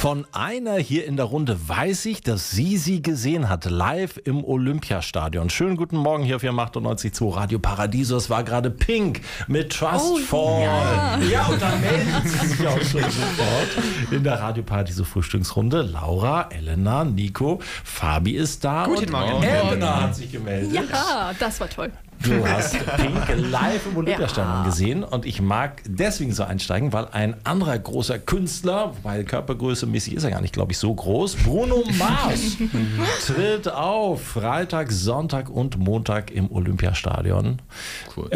Von einer hier in der Runde weiß ich, dass sie gesehen hat, live im Olympiastadion. Schönen guten Morgen hier auf Ihrem 98.2 Radio Paradiso. Es war gerade Pink mit Trust Fall. Ja, und da meldet sie sich auch schon sofort in der Radio Paradiso Frühstücksrunde. Laura, Elena, Nico, Fabi ist da. Guten Morgen. Elena hat sich gemeldet. Ja, das war toll. Du hast Pink live im Olympiastadion gesehen und ich mag deswegen so einsteigen, weil ein anderer großer Künstler, wobei körpergrößemäßig ist er gar nicht, glaube ich, so groß, Bruno Mars, tritt auf Freitag, Sonntag und Montag im Olympiastadion. Cool.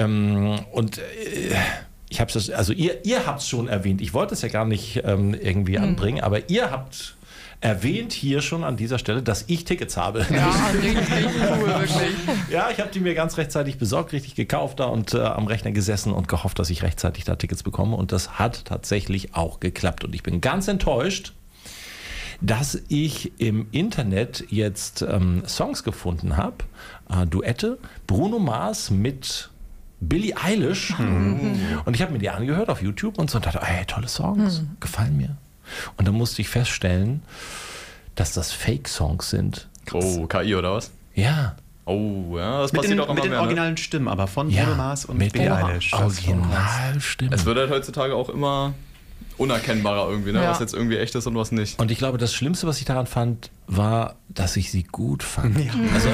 Ich habe es, also ihr habt es schon erwähnt. Ich wollte es ja gar nicht irgendwie anbringen, aber ihr habt erwähnt hier schon an dieser Stelle, dass ich Tickets habe. Ja, richtig cool, wirklich. Ja, ich habe die mir ganz rechtzeitig besorgt, richtig gekauft da und am Rechner gesessen und gehofft, dass ich rechtzeitig da Tickets bekomme. Und das hat tatsächlich auch geklappt. Und ich bin ganz enttäuscht, dass ich im Internet jetzt Songs gefunden habe, Duette, Bruno Mars mit Billie Eilish. Und ich habe mir die angehört auf YouTube und so und dachte, hey, tolle Songs, gefallen mir. Und dann musste ich feststellen, dass das Fake-Songs sind. Oh, KI oder was? Ja. Oh, ja, das passiert auch immer mit den mehr. originalen Stimmen, aber von Bruno Mars und mit Billie Eilish. Originalstimmen. Es wird halt heutzutage auch immer unerkennbarer irgendwie, ne? Ja. Was jetzt irgendwie echt ist und was nicht. Und ich glaube, das Schlimmste, was ich daran fand, war, dass ich sie gut fand. Ja. Also,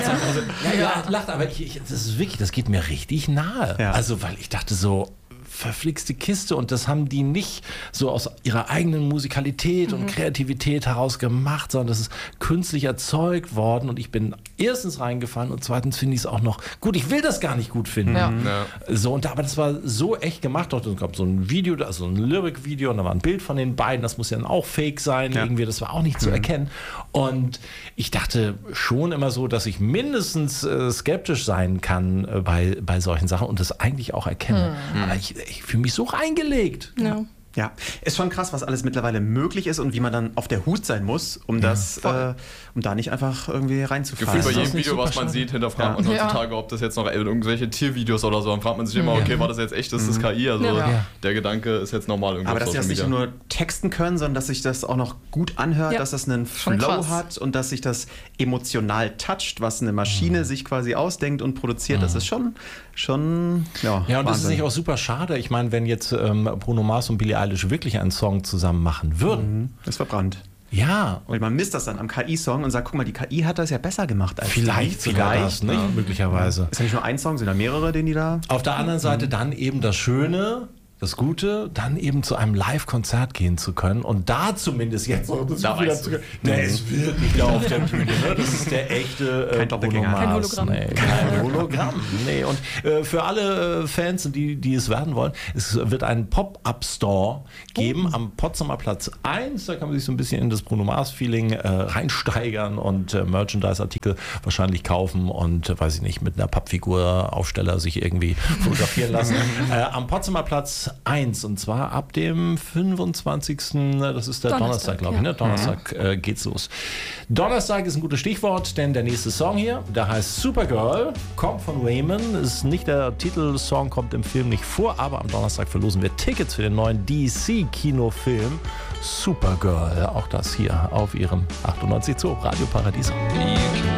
er lacht, aber das ist wirklich, das geht mir richtig nahe. Ja. Also, weil ich dachte so, verflixte Kiste und das haben die nicht so aus ihrer eigenen Musikalität und Kreativität heraus gemacht, sondern das ist künstlich erzeugt worden und ich bin erstens reingefallen und zweitens finde ich es auch noch gut. Ich will das gar nicht gut finden. Ja. So, aber das war so echt gemacht. Es gab so ein Video, also ein Lyric-Video und da war ein Bild von den beiden. Das muss ja dann auch fake sein. Ja. Irgendwie, das war auch nicht zu erkennen. Und ich dachte schon immer so, dass ich mindestens skeptisch sein kann bei solchen Sachen und das eigentlich auch erkenne. Aber ich fühle mich so reingelegt. Ja. Ja, ist schon krass, was alles mittlerweile möglich ist und wie man dann auf der Hut sein muss, um das, um da nicht einfach irgendwie reinzufallen. Gefühlt bei das jedem nicht Video, was super man schade? sieht, hinterfragt man heutzutage, ob das jetzt noch irgendwelche Tiervideos oder so, dann fragt man sich immer, okay, war das jetzt echt, ist das KI? Also der Gedanke ist jetzt normal irgendwie. Aber dass sie auf das Social nicht Media. nur texten können, sondern dass sich das auch noch gut anhört, Ja. dass das einen Schon Flow krass. hat und dass sich das emotional toucht, was eine Maschine sich quasi ausdenkt und produziert. Das ist schon Ja, und das ist Wahnsinn. nicht auch super schade. Ich meine, wenn jetzt Bruno Mars und Billie Eilish wirklich einen Song zusammen machen würden. Das ist verbrannt. Ja, Und man misst das dann am KI-Song und sagt, guck mal, die KI hat das ja besser gemacht als vielleicht die. sogar das, nicht? Möglicherweise. Ist ja nicht nur ein Song, sind da mehrere, den die da... Auf der anderen Seite dann eben das Schöne, das Gute, dann eben zu einem Live-Konzert gehen zu können und da zumindest jetzt noch das Da Gefühl weißt zu du. können, der ist wirklich da auf der Bühne. Ne? Das ist der echte Kein Doppelgänger. Bruno Mars. Kein Hologramm. Nee, kein Hologramm. Nee. Und für alle Fans, die es werden wollen, es wird einen Pop-Up-Store geben am Potsdamer Platz 1. Da kann man sich so ein bisschen in das Bruno Mars-Feeling reinsteigern und Merchandise-Artikel wahrscheinlich kaufen und, weiß ich nicht, mit einer Pappfigur-Aufsteller sich irgendwie fotografieren lassen. Am Potsdamer Platz 1 und zwar ab dem 25. Das ist der Donnerstag, glaube ich. Ne? Donnerstag geht's los. Donnerstag ist ein gutes Stichwort, denn der nächste Song hier, der heißt Supergirl, kommt von Raymond. Ist nicht der Titelsong, kommt im Film nicht vor, aber am Donnerstag verlosen wir Tickets für den neuen DC-Kinofilm Supergirl. Auch das hier auf ihrem 98.2 Radio Paradiso.